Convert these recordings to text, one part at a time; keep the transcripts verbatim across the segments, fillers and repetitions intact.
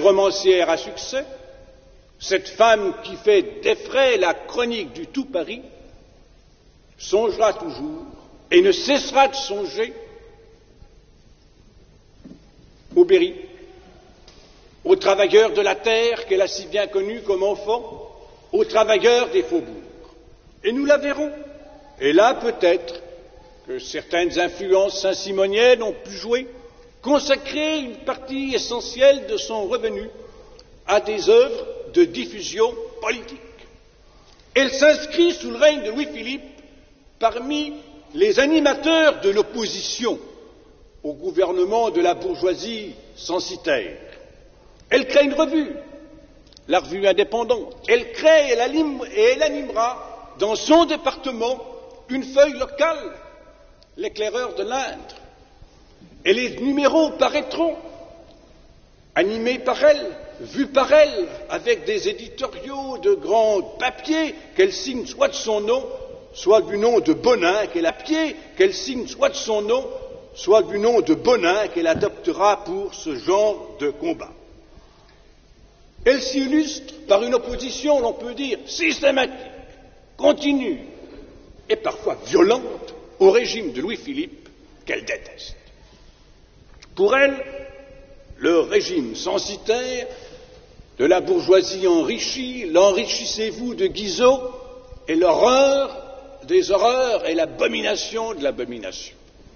romancière à succès, cette femme qui fait d'effray la chronique du tout Paris, songera toujours et ne cessera de songer au Berry, aux travailleurs de la terre qu'elle a si bien connus comme enfant, aux travailleurs des faubourgs. Et nous la verrons. Et là, peut-être que certaines influences saint-simoniennes ont pu jouer, consacrer une partie essentielle de son revenu à des œuvres de diffusion politique. Elle s'inscrit sous le règne de Louis-Philippe parmi les animateurs de l'opposition au gouvernement de la bourgeoisie censitaire. Elle crée une revue, la Revue indépendante. Elle crée elle anime, et elle animera dans son département une feuille locale, l'Éclaireur de l'Indre. Et les numéros paraîtront, animés par elle, vus par elle, avec des éditoriaux de grands papiers qu'elle signe soit de son nom, soit du nom de Bonin qu'elle a pied, qu'elle signe soit de son nom, soit du nom de Bonin qu'elle adoptera pour ce genre de combat. Elle s'y illustre par une opposition, l'on peut dire, systématique, continue et parfois violente au régime de Louis-Philippe qu'elle déteste. Pour elle, le régime censitaire de la bourgeoisie enrichie, l'enrichissez-vous de Guizot, est l'horreur des horreurs et l'abomination de l'abomination.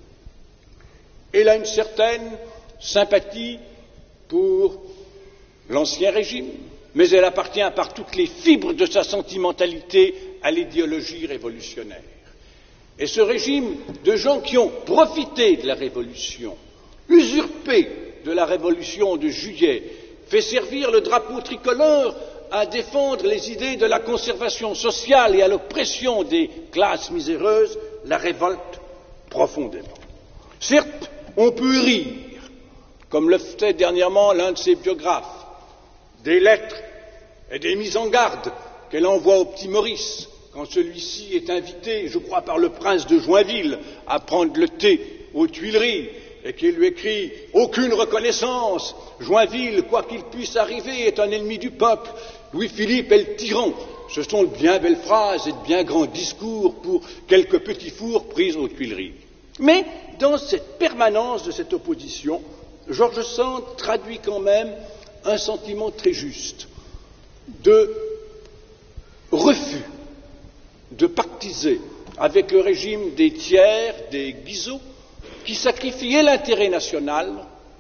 Elle a une certaine sympathie pour l'ancien régime, mais elle appartient par toutes les fibres de sa sentimentalité à l'idéologie révolutionnaire. Et ce régime de gens qui ont profité de la Révolution, usurpé de la Révolution de Juillet, fait servir le drapeau tricolore à défendre les idées de la conservation sociale et à l'oppression des classes miséreuses, la révolte profondément. Certes, on peut rire, comme le fait dernièrement l'un de ses biographes, des lettres et des mises en garde qu'elle envoie au petit Maurice quand celui-ci est invité, je crois, par le prince de Joinville à prendre le thé aux Tuileries et qu'il lui écrit « Aucune reconnaissance, Joinville, quoi qu'il puisse arriver, est un ennemi du peuple, Louis-Philippe est le tyran ». Ce sont de bien belles phrases et de bien grands discours pour quelques petits fours pris aux Tuileries. Mais dans cette permanence de cette opposition, George Sand traduit quand même un sentiment très juste de refus de pactiser avec le régime des Thiers, des Guizot, qui sacrifiaient l'intérêt national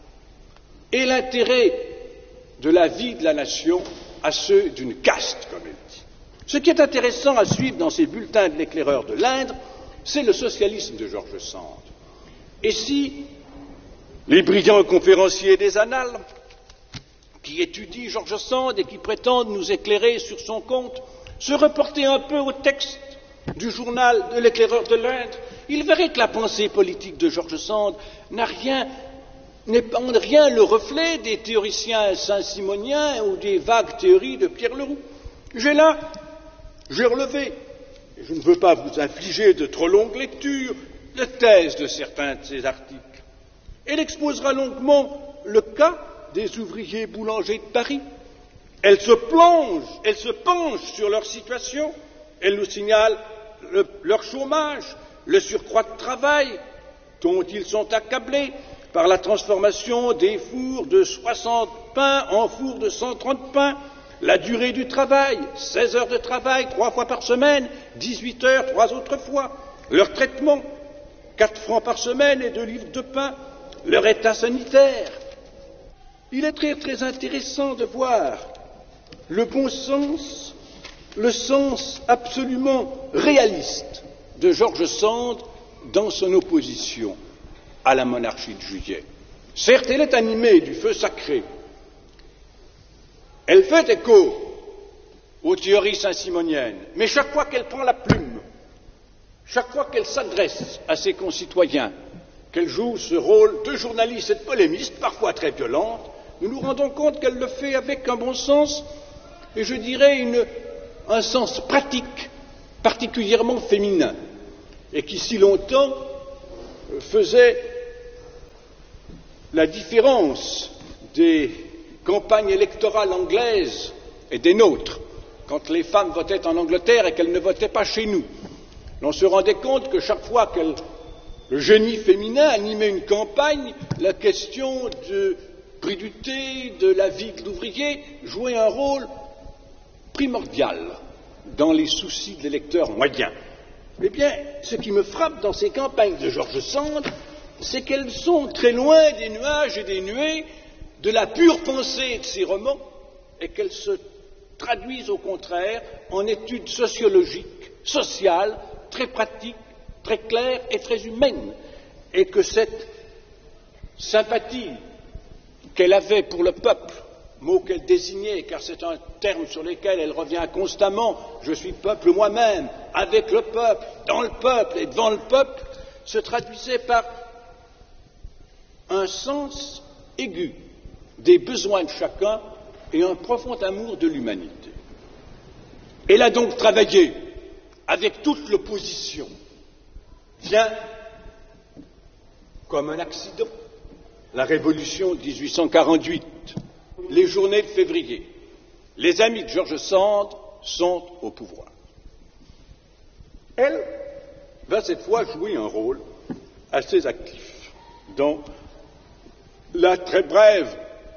et l'intérêt de la vie de la nation à ceux d'une caste, comme elle dit. Ce qui est intéressant à suivre dans ces bulletins de l'Éclaireur de l'Indre, c'est le socialisme de George Sand. Et si les brillants conférenciers des Annales, qui étudient George Sand et qui prétendent nous éclairer sur son compte, se reportaient un peu au texte du journal de l'Éclaireur de l'Indre, ils verraient que la pensée politique de George Sand n'a rien, n'est en rien le reflet des théoriciens saint-simoniens ou des vagues théories de Pierre Leroux. J'ai là, j'ai relevé, et je ne veux pas vous infliger de trop longues lectures, la thèse de certains de ces articles. Elle exposera longuement le cas des ouvriers boulangers de Paris. Elle se plonge, elle se penche sur leur situation, elle nous signale le, leur chômage, le surcroît de travail dont ils sont accablés par la transformation des fours de soixante pains en fours de cent trente pains, la durée du travail, seize heures de travail, trois fois par semaine, dix-huit heures, trois autres fois, leur traitement, quatre francs par semaine et deux livres de pain, leur état sanitaire. Il est très, très intéressant de voir le bon sens, le sens absolument réaliste de George Sand dans son opposition à la monarchie de Juillet. Certes, elle est animée du feu sacré. Elle fait écho aux théories saint-simoniennes, mais chaque fois qu'elle prend la plume, chaque fois qu'elle s'adresse à ses concitoyens, qu'elle joue ce rôle de journaliste et de polémiste, parfois très violente, nous nous rendons compte qu'elle le fait avec un bon sens, et je dirais une, un sens pratique, particulièrement féminin, et qui si longtemps faisait la différence des campagne électorale anglaise et des nôtres, quand les femmes votaient en Angleterre et qu'elles ne votaient pas chez nous. On se rendait compte que chaque fois que le génie féminin animait une campagne, la question du prix du thé, de la vie de l'ouvrier, jouait un rôle primordial dans les soucis de l'électeur moyen. Eh bien, ce qui me frappe dans ces campagnes de George Sand, c'est qu'elles sont très loin des nuages et des nuées de la pure pensée de ces romans, et qu'elles se traduisent au contraire en études sociologiques, sociales, très pratiques, très claires et très humaines, et que cette sympathie qu'elle avait pour le peuple, mot qu'elle désignait, car c'est un terme sur lequel elle revient constamment, je suis peuple moi-même, avec le peuple, dans le peuple et devant le peuple, se traduisait par un sens aigu des besoins de chacun et un profond amour de l'humanité. Elle a donc travaillé avec toute l'opposition. Vient comme un accident la révolution de dix-huit cent quarante-huit, les journées de février. Les amis de George Sand sont au pouvoir. Elle va cette fois jouer un rôle assez actif dans la très brève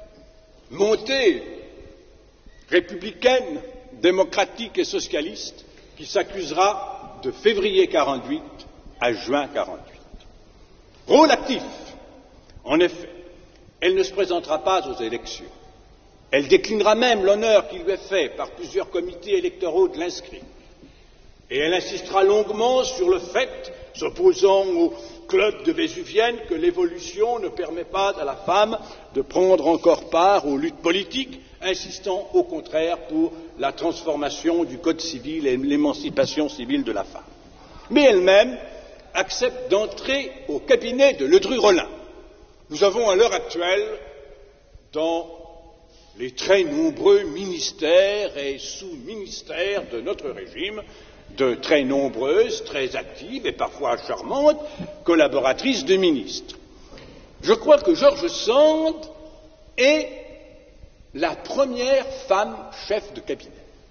montée républicaine, démocratique et socialiste qui s'accusera de février quarante-huit à juin quarante-huit. Rôle actif. En effet, elle ne se présentera pas aux élections. Elle déclinera même l'honneur qui lui est fait par plusieurs comités électoraux de l'inscrire. Et elle insistera longuement sur le fait, s'opposant au club de Vésuvienne, que l'évolution ne permet pas à la femme de prendre encore part aux luttes politiques, insistant au contraire pour la transformation du code civil et l'émancipation civile de la femme. Mais elle-même accepte d'entrer au cabinet de Ledru-Rollin. Nous avons à l'heure actuelle, dans les très nombreux ministères et sous-ministères de notre régime, de très nombreuses, très actives et parfois charmantes collaboratrices de ministres. Je crois que George Sand est la première femme chef de cabinet.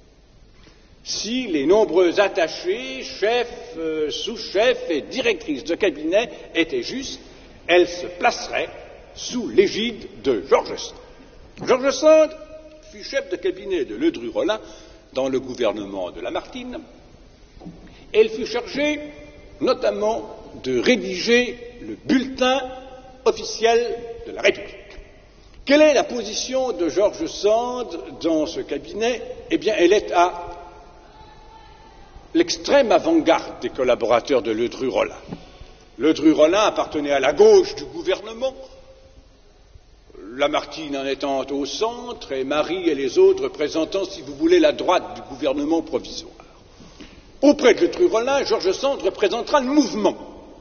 Si les nombreux attachés, chefs, euh, sous-chefs et directrices de cabinet étaient justes, elle se placerait sous l'égide de George Sand. George Sand fut chef de cabinet de Ledru-Rollin dans le gouvernement de Lamartine. Elle fut chargée notamment de rédiger le bulletin officiel de la République. Quelle est la position de George Sand dans ce cabinet? Eh bien, elle est à l'extrême avant-garde des collaborateurs de Ledru-Rollin. Ledru-Rollin appartenait à la gauche du gouvernement, Lamartine en étant au centre, et Marie et les autres représentant, si vous voulez, la droite du gouvernement provisoire. Auprès de Ledru-Rollin, George Sand représentera le mouvement.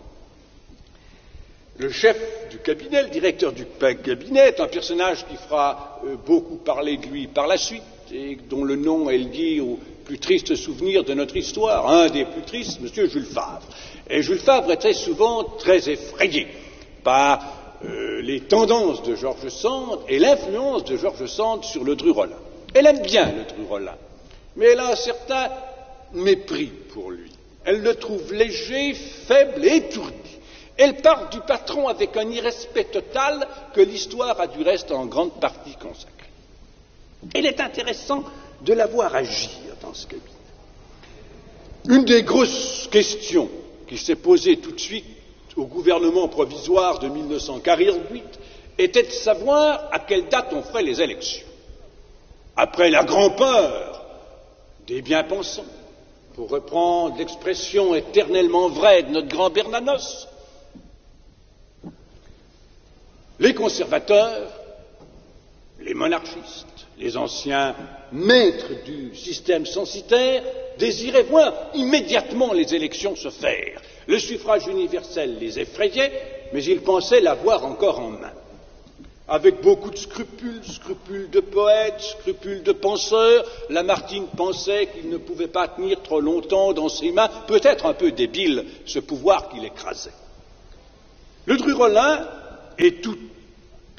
Le chef du cabinet, le directeur du cabinet, est un personnage qui fera euh, beaucoup parler de lui par la suite, et dont le nom est lié aux plus tristes souvenirs de notre histoire. Un des plus tristes, M. Jules Favre. Et Jules Favre est très souvent très effrayé par euh, les tendances de George Sand et l'influence de George Sand sur Ledru-Rollin. Elle aime bien Ledru-Rollin, mais elle a un certain mépris pour lui. Elle le trouve léger, faible et étourdi. Elle part du patron avec un irrespect total que l'histoire a du reste en grande partie consacré. Il est intéressant de la voir agir dans ce cabinet. Une des grosses questions qui s'est posée tout de suite au gouvernement provisoire de mille neuf cent quarante-huit était de savoir à quelle date on ferait les élections. Après la grand-peur des bien-pensants, pour reprendre l'expression éternellement vraie de notre grand Bernanos, les conservateurs, les monarchistes, les anciens maîtres du système censitaire désiraient voir immédiatement les élections se faire. Le suffrage universel les effrayait, mais ils pensaient l'avoir encore en main. Avec beaucoup de scrupules, scrupules de poètes, scrupules de penseurs, Lamartine pensait qu'il ne pouvait pas tenir trop longtemps dans ses mains, peut-être un peu débile, ce pouvoir qui l'écrasait. Ledru-Rollin et toute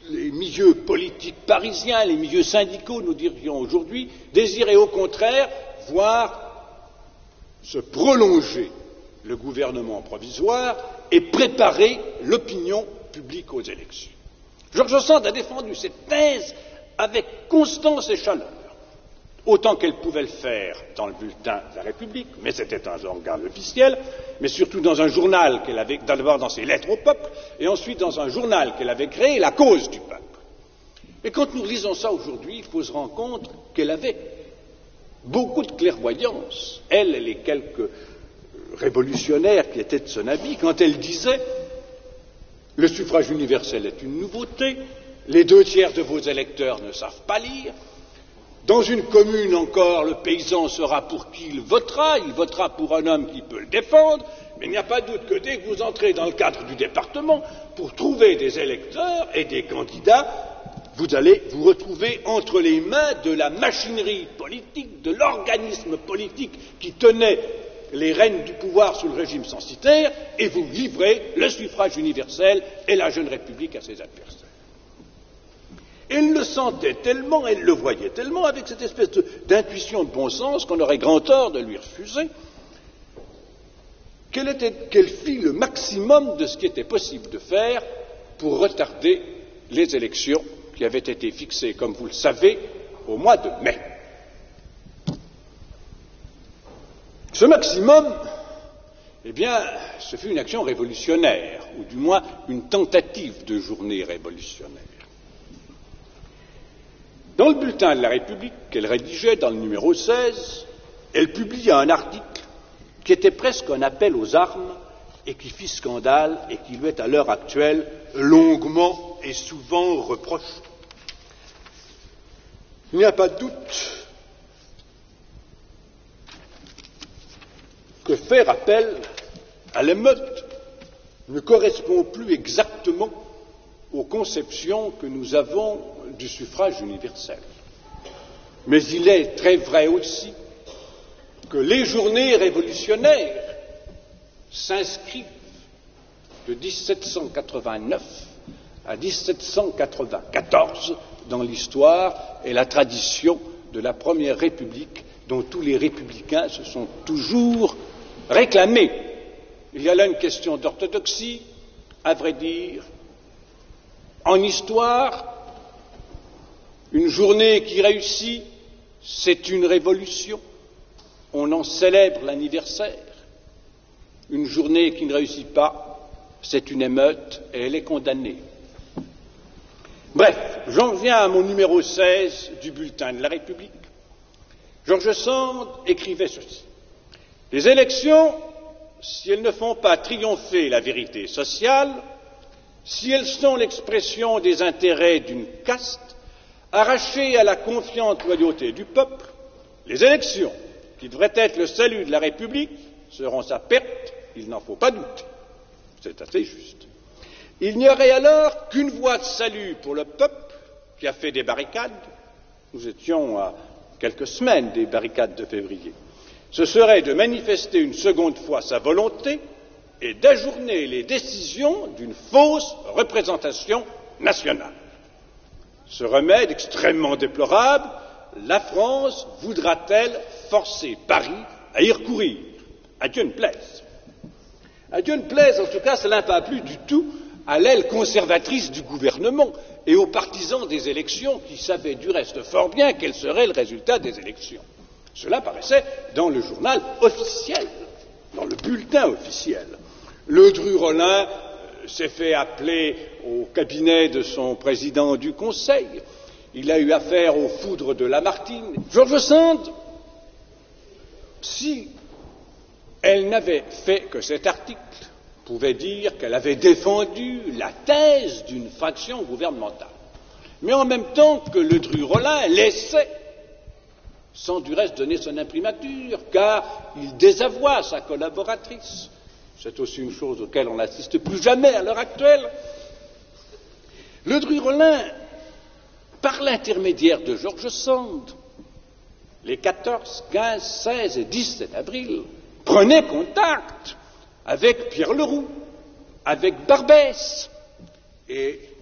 les milieux politiques parisiens, les milieux syndicaux, nous dirions aujourd'hui, désiraient au contraire voir se prolonger le gouvernement provisoire et préparer l'opinion publique aux élections. George Sand a défendu cette thèse avec constance et chaleur, autant qu'elle pouvait le faire dans le bulletin de la République, mais c'était un organe officiel, mais surtout dans un journal qu'elle avait, d'abord dans ses lettres au peuple, et ensuite dans un journal qu'elle avait créé, La Cause du peuple. Et quand nous lisons ça aujourd'hui, il faut se rendre compte qu'elle avait beaucoup de clairvoyance, elle et les quelques révolutionnaires qui étaient de son avis, quand elle disait « Le suffrage universel est une nouveauté, les deux tiers de vos électeurs ne savent pas lire, dans une commune encore, le paysan saura pour qui il votera, il votera pour un homme qui peut le défendre, mais il n'y a pas de doute que dès que vous entrez dans le cadre du département, pour trouver des électeurs et des candidats, vous allez vous retrouver entre les mains de la machinerie politique, de l'organisme politique qui tenait les rênes du pouvoir sous le régime censitaire, et vous livrez le suffrage universel et la jeune République à ses adversaires. Elle le sentait tellement, elle le voyait tellement, avec cette espèce de, d'intuition de bon sens qu'on aurait grand tort de lui refuser, qu'elle, était, qu'elle fit le maximum de ce qui était possible de faire pour retarder les élections qui avaient été fixées, comme vous le savez, au mois de mai. Ce maximum, eh bien, ce fut une action révolutionnaire, ou du moins une tentative de journée révolutionnaire. Dans le bulletin de la République qu'elle rédigeait, dans le numéro seize, elle publia un article qui était presque un appel aux armes et qui fit scandale et qui lui est à l'heure actuelle longuement et souvent reproché. Il n'y a pas de doute que faire appel à l'émeute ne correspond plus exactement aux conceptions que nous avons du suffrage universel. Mais il est très vrai aussi que les journées révolutionnaires s'inscrivent de dix-sept cent quatre-vingt-neuf à dix-sept cent quatre-vingt-quatorze dans l'histoire et la tradition de la Première République dont tous les républicains se sont toujours réclamés. Il y a là une question d'orthodoxie, à vrai dire. En histoire, une journée qui réussit, c'est une révolution. On en célèbre l'anniversaire. Une journée qui ne réussit pas, c'est une émeute et elle est condamnée. Bref, j'en viens à mon numéro seize du bulletin de la République. George Sand écrivait ceci. Les élections, si elles ne font pas triompher la vérité sociale, si elles sont l'expression des intérêts d'une caste, arrachée à la confiante loyauté du peuple, les élections, qui devraient être le salut de la République, seront sa perte, il n'en faut pas douter. C'est assez juste. Il n'y aurait alors qu'une voie de salut pour le peuple qui a fait des barricades. Nous étions à quelques semaines des barricades de février. Ce serait de manifester une seconde fois sa volonté et d'ajourner les décisions d'une fausse représentation nationale. Ce remède extrêmement déplorable, la France voudra-t-elle forcer Paris à y recourir? À Dieu ne plaise. À Dieu ne plaise, en tout cas, cela n'a pas plu du tout à l'aile conservatrice du gouvernement et aux partisans des élections qui savaient du reste fort bien quel serait le résultat des élections. Cela paraissait dans le journal officiel, dans le bulletin officiel. Ledru-Rollin s'est fait appeler au cabinet de son président du Conseil. Il a eu affaire aux foudres de Lamartine. George Sand, si elle n'avait fait que cet article, pouvait dire qu'elle avait défendu la thèse d'une fraction gouvernementale. Mais en même temps que Ledru-Rollin laissait, sans du reste donner son imprimature, car il désavoua sa collaboratrice. C'est aussi une chose auquel on n'assiste plus jamais à l'heure actuelle. Ledru-Rollin, par l'intermédiaire de George Sand, les quatorze, quinze, seize et dix-sept avril, prenait contact avec Pierre Leroux, avec Barbès, et